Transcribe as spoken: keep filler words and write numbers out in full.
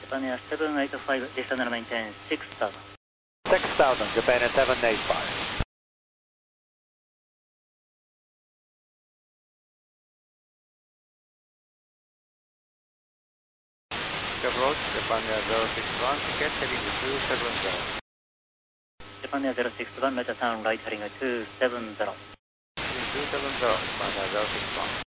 Japan Air seven eight five, descend and maintain six thousand. six thousand, Japan Air seven eight five. Approach, Japan Air zero six one, ticket heading two seven zero. Japan Air zero six one, let us turn right heading two seven zero. two seven zero, Japan Air zero six one.